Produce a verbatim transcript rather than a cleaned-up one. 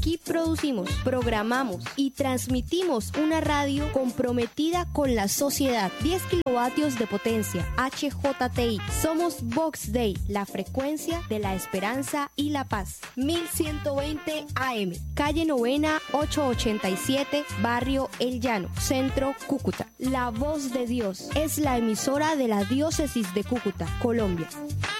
Aquí producimos, programamos y transmitimos una radio comprometida con la sociedad. diez kilovatios de potencia, H J T I. Somos Vox Day, la frecuencia de la esperanza y la paz. mil ciento veinte A M, calle Novena ochocientos ochenta y siete, barrio El Llano, Centro, Cúcuta. La Voz de Dios es la emisora de la Diócesis de Cúcuta, Colombia.